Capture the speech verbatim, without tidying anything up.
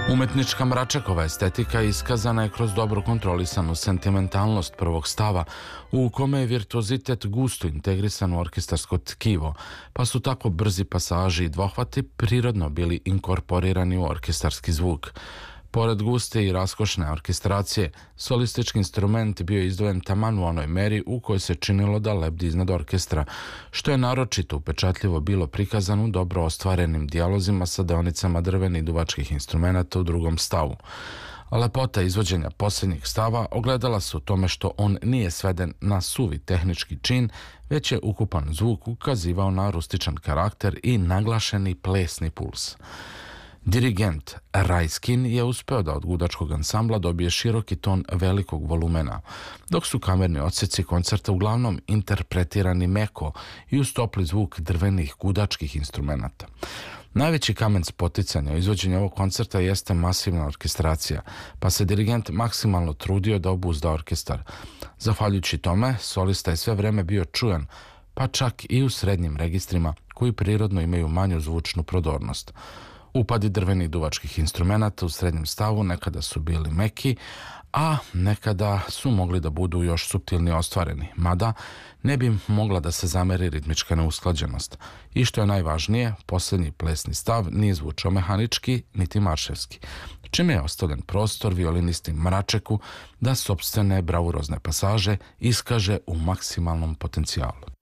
Umetnička Mračekova estetika iskazana je kroz dobro kontrolisanu sentimentalnost prvog stava, u kome je virtuozitet gusto integrisan u orkestarsko tkivo, pa su tako brzi pasaži i dvohvati prirodno bili inkorporirani u orkestarski zvuk. Pored guste i raskošne orkestracije, solistički instrument bio je izdvojen taman u onoj meri u kojoj se činilo da lebdi iznad orkestra, što je naročito upečatljivo bilo prikazano u dobro ostvarenim dijalozima sa deonicama drvenih duvačkih instrumenta u drugom stavu. Lepota izvođenja posljednjeg stava ogledala se u tome što on nije sveden na suvi tehnički čin, već je ukupan zvuk ukazivao na rustičan karakter i naglašeni plesni puls. Dirigent Rajskin je uspeo da od gudačkog ansambla dobije široki ton velikog volumena, dok su kamerni odseci koncerta uglavnom interpretirani meko i uz topli zvuk drvenih gudačkih instrumenata. Najveći kamen spoticanja u izvođenju ovog koncerta jeste masivna orkestracija, pa se dirigent maksimalno trudio da obuzda orkestar. Zahvaljujući tome, solista je sve vreme bio čujan, pa čak i u srednjim registrima koji prirodno imaju manju zvučnu prodornost. Upadi drvenih duvačkih instrumenata u srednjem stavu nekada su bili meki, a nekada su mogli da budu još suptilnije ostvareni, mada ne bi mogla da se zameri ritmička neusklađenost. I što je najvažnije, posljednji plesni stav nije zvučao mehanički niti marševski, čime je ostavljen prostor violinisti Mračeku da sopstvene bravurozne pasaže iskaže u maksimalnom potencijalu.